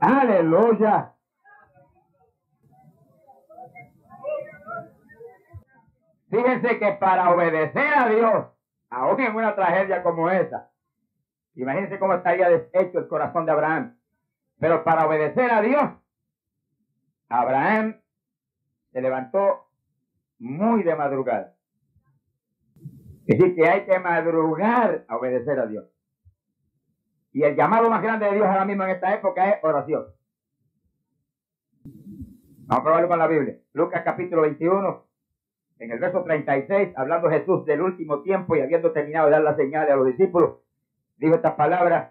Aleluya. Fíjense que para obedecer a Dios, aún en una tragedia como esa, imagínense cómo estaría deshecho el corazón de Abraham. Pero para obedecer a Dios, Abraham se levantó muy de madrugada. Es decir, que hay que madrugar a obedecer a Dios. Y el llamado más grande de Dios ahora mismo en esta época es oración. Vamos a probarlo con la Biblia. Lucas capítulo 21, en el verso 36, hablando Jesús del último tiempo y habiendo terminado de dar las señales a los discípulos, dijo estas palabras.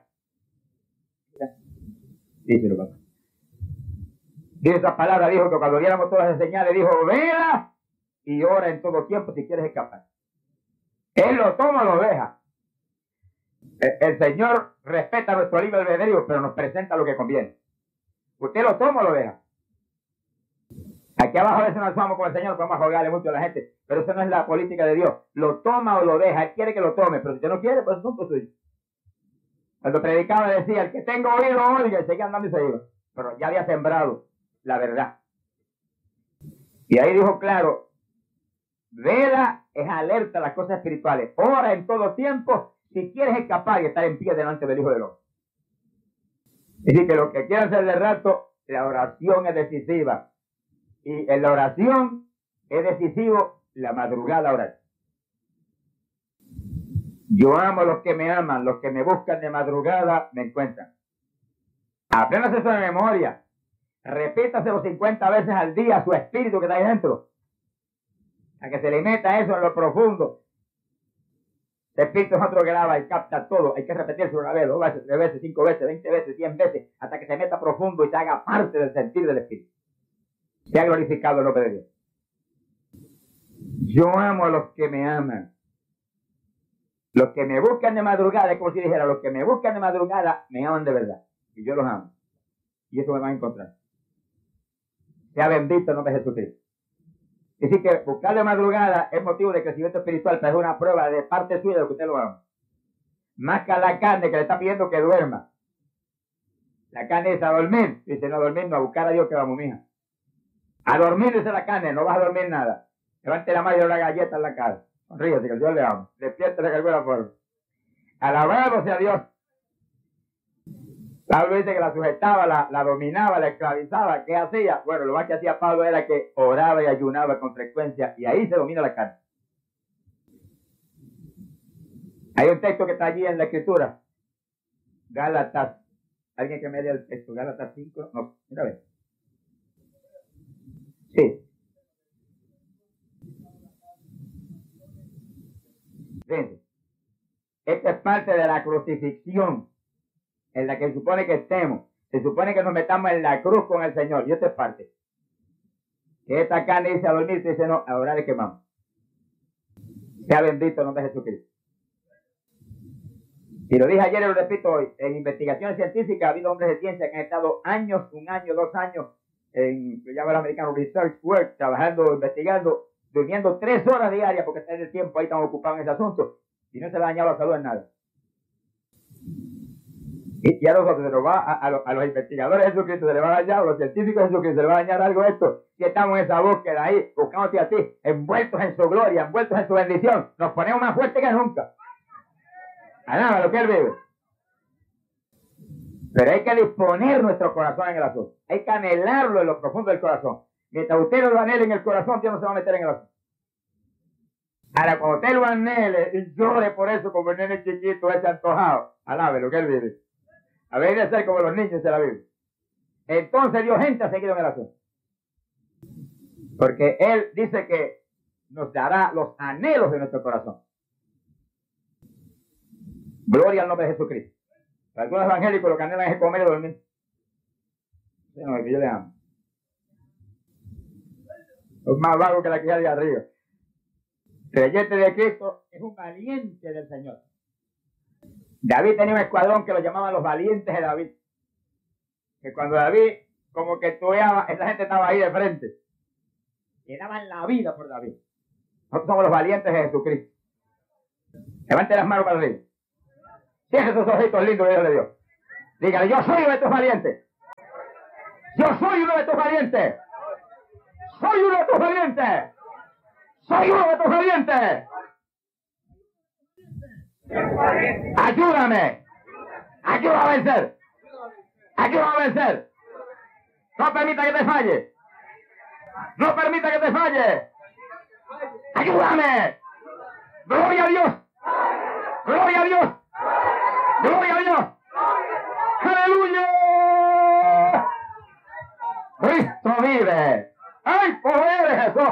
Díselo, papá. Dijo estas palabras, dijo que cuando viéramos todas las señales, dijo, vela y ora en todo tiempo si quieres escapar. Él lo toma o lo deja. El Señor respeta nuestro libre albedrío, pero nos presenta lo que conviene. Usted lo toma o lo deja. Aquí abajo a veces nos vamos con el Señor, podemos rogarle mucho a la gente, pero eso no es la política de Dios. Lo toma o lo deja. Él quiere que lo tome, pero si usted no quiere, pues no es suyo. Cuando predicaba decía, el que tenga oído oiga, y seguía andando y se iba. Pero ya había sembrado la verdad. Y ahí dijo claro, vela es alerta a las cosas espirituales. Ora en todo tiempo si quieres escapar y estar en pie delante del Hijo del Hombre. Es decir, que lo que quieran hacer de rato, la oración es decisiva. Y en la oración es decisivo la madrugada orar. Yo amo a los que me aman, los que me buscan de madrugada me encuentran. Apréndase eso de memoria. Repítaselo 50 veces al día a su espíritu que está ahí dentro. A que se le meta eso en lo profundo. El espíritu es otro que graba y capta todo. Hay que repetirse una vez, 2 veces, 3 veces, 5 veces, 20 veces, 100 veces, hasta que se meta profundo y se haga parte del sentir del espíritu. Se ha glorificado el nombre de Dios. Yo amo a los que me aman. Los que me buscan de madrugada, es como si dijera, los que me buscan de madrugada me aman de verdad. Y yo los amo. Y eso me van a encontrar. Sea bendito el nombre de Jesucristo. Es decir, que buscar de madrugada es motivo de crecimiento espiritual, pero es una prueba de parte suya de que usted lo ama. Más que a la carne que le está pidiendo que duerma. La carne dice a dormir. Dice, no, a dormir no, a buscar a Dios que vamos, mija. A dormir dice la carne, no vas a dormir nada. Levante la mano y una galleta en la cara. Sonríese, que el Dios le ama. Despiértese de alguna forma. Alabado sea Dios. Pablo dice que la sujetaba, la dominaba, la esclavizaba. ¿Qué hacía? Bueno, lo más que hacía Pablo era que oraba y ayunaba con frecuencia. Y ahí se domina la carne. Hay un texto que está allí en la escritura. Gálatas. ¿Alguien que me dé el texto? Gálatas 5. No, mira a ver. Sí. Fíjense. Esta es parte de la crucifixión en la que se supone que estemos. Se supone que nos metamos en la cruz con el Señor. Y esta es parte. Que esta carne dice a dormir, se dice no, a orar y quemamos. Sea bendito el nombre de Jesucristo. Y lo dije ayer y lo repito hoy. En investigaciones científicas ha habido hombres de ciencia que han estado años, 1 año, 2 años, en lo llaman los americanos research work, trabajando, investigando, durmiendo 3 horas diarias porque están en el tiempo ahí, están ocupados en ese asunto. Y no se le ha dañado la salud en nada. Y a nosotros se nos va, a los investigadores de Jesucristo se le va a dañar, a los científicos de Jesucristo se le va a dañar algo esto. Si estamos en esa búsqueda ahí, buscándote a ti, envueltos en su gloria, envueltos en su bendición, nos ponemos más fuertes que nunca. Alaba lo que Él vive. Pero hay que disponer nuestro corazón en el asunto. Hay que anhelarlo en lo profundo del corazón. Mientras usted no lo anhele en el corazón, Dios no se va a meter en el asunto. Ahora, cuando usted lo anhele y llore por eso como el nene chiquito ese antojado, alabe lo que Él vive. A ver, de ser como los niños de la Biblia. Entonces Dios entra seguido en el asunto. Porque Él dice que nos dará los anhelos de nuestro corazón. Gloria al nombre de Jesucristo. Algunos evangélicos lo que anhelan es comer y dormir. No, que yo le amo. Es más vago que la que hay de arriba. Creyente de Cristo es un valiente del Señor. David tenía un escuadrón que lo llamaban los valientes de David. Que cuando David como que tueaba, esa gente estaba ahí de frente. Y daban la vida por David. Nosotros somos los valientes de Jesucristo. Levante las manos para arriba. Cierre sus ojitos lindos, Dios de Dios. Dígale, yo soy de estos valientes. Yo soy uno de tus valientes. Soy uno de tus valientes. Soy uno de tus valientes. Ayúdame. Ayúdame a vencer. Ayúdame a vencer. No permita que te falle. No permita que te falle. Ayúdame. Gloria a Dios. Gloria a Dios. Gloria a Dios. Aleluya. Cristo vive. ¡Ay, poder de Jesús!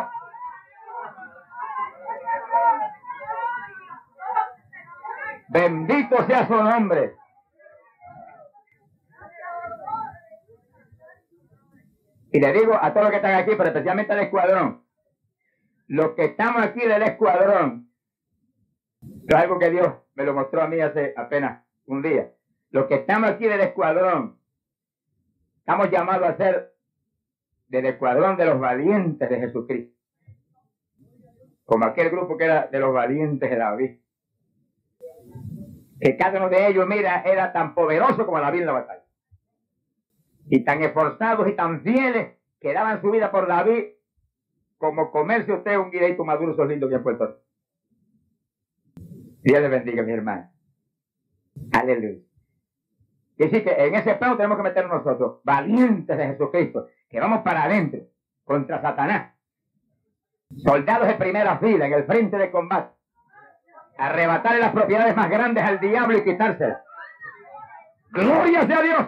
Bendito sea su nombre. Y le digo a todos los que están aquí, pero especialmente al escuadrón, los que estamos aquí del escuadrón, es algo que Dios me lo mostró a mí hace apenas un día. Los que estamos aquí del escuadrón, estamos llamados a ser del escuadrón de los valientes de Jesucristo. Como aquel grupo que era de los valientes de David. Que cada uno de ellos, mira, era tan poderoso como David en la batalla. Y tan esforzados y tan fieles que daban su vida por David, como comerse usted un guineito maduro, esos lindos que han puesto. Dios les bendiga, mi hermano. Aleluya. Y así que en ese plano tenemos que meternos nosotros, valientes de Jesucristo, que vamos para adentro, contra Satanás. Soldados de primera fila, en el frente de combate. Arrebatarle las propiedades más grandes al diablo y quitárselas. ¡Gloria sea a Dios!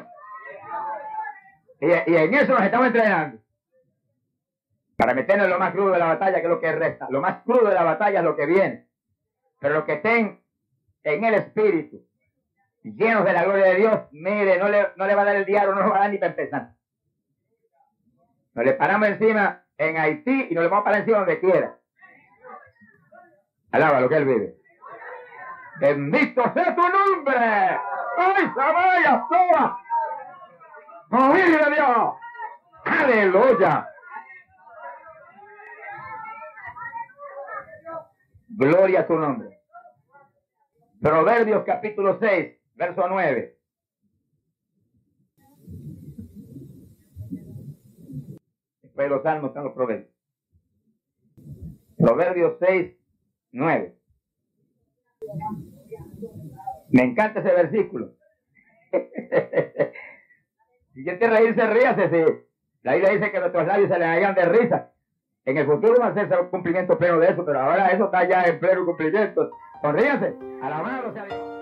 Y en eso nos estamos entrenando. Para meternos en lo más crudo de la batalla, que es lo que resta. Lo más crudo de la batalla es lo que viene. Pero los que estén en el Espíritu, llenos de la gloria de Dios, mire, no le va a dar el diablo, no nos va a dar ni para empezar. Nos le paramos encima en Haití y nos le vamos a parar encima donde quiera. Alaba lo que Él vive. Bendito sea tu nombre. ¡Ay, Samaya, toda! ¡Gloria a Dios! ¡Aleluya! Gloria a tu nombre. Proverbios capítulo 6, verso 9. Después de los salmos están los proverbios. Proverbios 6, 9. Me encanta ese versículo. Si quiere reírse, ríase. Si la Biblia dice que nuestros labios se le hagan de risa. En el futuro va a hacerse un cumplimiento pleno de eso, pero ahora eso está ya en pleno cumplimiento. Sonríase. Alabado sea Dios.